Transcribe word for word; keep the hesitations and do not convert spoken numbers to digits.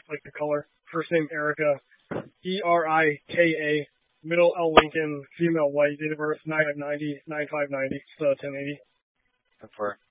like the color. First name Erica, E R I K A, middle L Lincoln, female white, date of birth nine five ninety, nine five ninety, so ten eighty. Confirm.